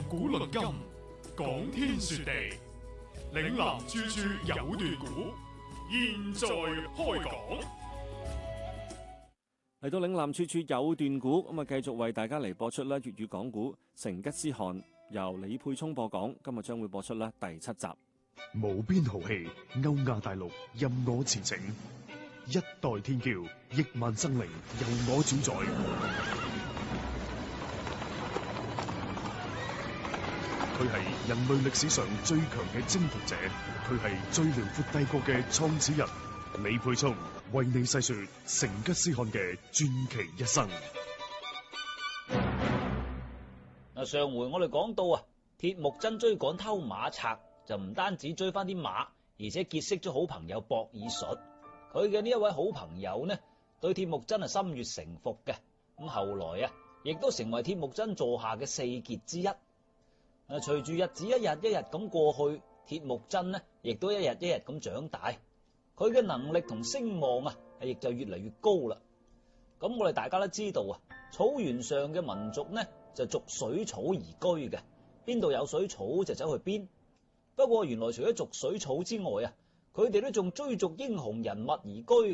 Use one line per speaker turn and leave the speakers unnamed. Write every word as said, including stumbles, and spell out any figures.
古論今，講天說地，嶺南處處有段古，現在開講。
嚟到嶺南處處有段古，咁啊繼續為大家嚟播出啦粵語講古《成吉思汗》，由李沛聰播講。今日將會播出啦第七集。
無邊豪氣，歐亞大陸任我馳騁，一代天驕，億萬生靈由我主宰。佢係人類歷史上最強嘅征服者，佢係最遼闊帝國嘅創始人。李沛聰為你細說成吉思汗嘅傳奇一生。
嗱，上回我哋講到啊，鐵木真追趕偷馬賊，就唔單止追翻啲馬，而且結識咗好朋友博爾術。佢嘅呢一位好朋友呢，對鐵木真係心悅誠服嘅。咁後來啊，亦都成為鐵木真座下嘅四傑之一。嗱，隨住日子一日一日咁過去，鐵木真呢，亦都一日一日咁長大。佢嘅能力同聲望啊，亦就越嚟越高啦。咁我哋大家都知道啊，草原上嘅民族呢，就逐水草而居嘅，邊度有水草就走去邊。不過原來除咗逐水草之外啊，佢哋都仲追逐英雄人物而居